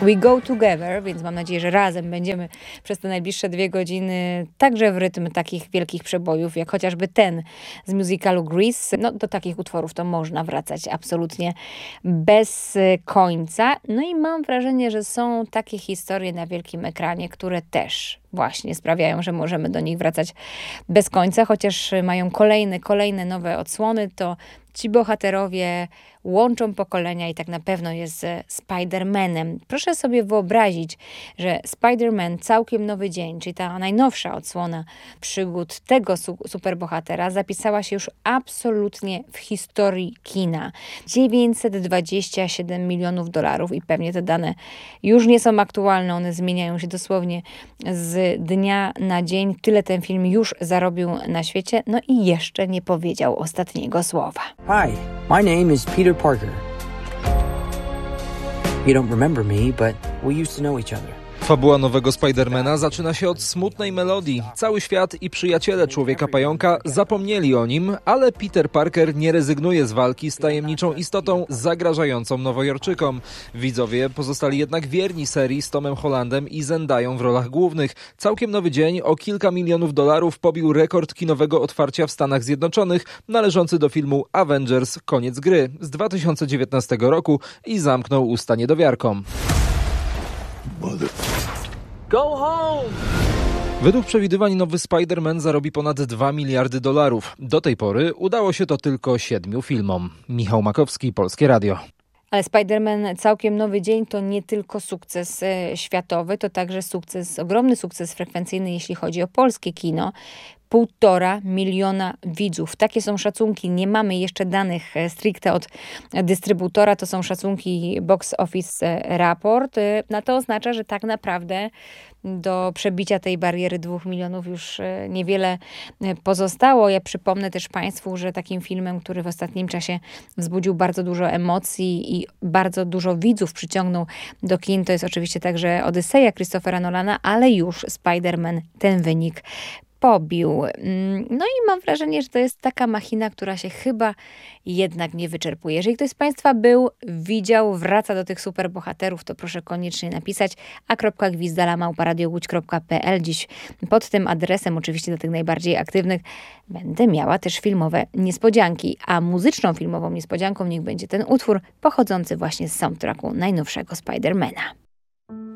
We Go Together, więc mam nadzieję, że razem będziemy przez te najbliższe 2 godziny także w rytm takich wielkich przebojów, jak chociażby ten z musicalu Grease. No, do takich utworów to można wracać absolutnie bez końca. No i mam wrażenie, że są takie historie na wielkim ekranie, które też właśnie sprawiają, że możemy do nich wracać bez końca, chociaż mają kolejne nowe odsłony, to ci bohaterowie łączą pokolenia i tak na pewno jest z Spider-Manem. Proszę sobie wyobrazić, że Spider-Man Całkiem Nowy Dzień, czyli ta najnowsza odsłona przygód tego superbohatera, zapisała się już absolutnie w historii kina. $927 milionów i pewnie te dane już nie są aktualne, one zmieniają się dosłownie z dnia na dzień. Tyle ten film już zarobił na świecie, no i jeszcze nie powiedział ostatniego słowa. Hi, my name is Peter Parker. You don't remember me, but we used to know each other. Fabuła nowego Spidermana zaczyna się od smutnej melodii. Cały świat i przyjaciele Człowieka-Pająka zapomnieli o nim, ale Peter Parker nie rezygnuje z walki z tajemniczą istotą zagrażającą Nowojorczykom. Widzowie pozostali jednak wierni serii z Tomem Hollandem i Zendayą w rolach głównych. Całkiem Nowy Dzień o kilka milionów dolarów pobił rekord kinowego otwarcia w Stanach Zjednoczonych, należący do filmu Avengers Koniec gry z 2019 roku i zamknął usta niedowiarkom. Go home! Według przewidywań nowy Spider-Man zarobi ponad $2 miliardy. Do tej pory udało się to tylko 7 filmom. Michał Makowski, Polskie Radio. Ale Spider-Man Całkiem Nowy Dzień to nie tylko sukces światowy, to także ogromny sukces frekwencyjny, jeśli chodzi o polskie kino. 1,5 miliona widzów. Takie są szacunki. Nie mamy jeszcze danych stricte od dystrybutora. To są szacunki Box Office Report. No to oznacza, że tak naprawdę do przebicia tej bariery 2 milionów już niewiele pozostało. Ja przypomnę też Państwu, że takim filmem, który w ostatnim czasie wzbudził bardzo dużo emocji i bardzo dużo widzów przyciągnął do kin, to jest oczywiście także Odyseja Christophera Nolana, ale już Spider-Man ten wynik pobił. No i mam wrażenie, że to jest taka machina, która się chyba jednak nie wyczerpuje. Jeżeli ktoś z Państwa widział, wraca do tych superbohaterów, to proszę koniecznie napisać a.gwizdala@radiołódź.pl. Dziś pod tym adresem, oczywiście dla tych najbardziej aktywnych, będę miała też filmowe niespodzianki, a muzyczną filmową niespodzianką niech będzie ten utwór pochodzący właśnie z soundtracku najnowszego Spidermana.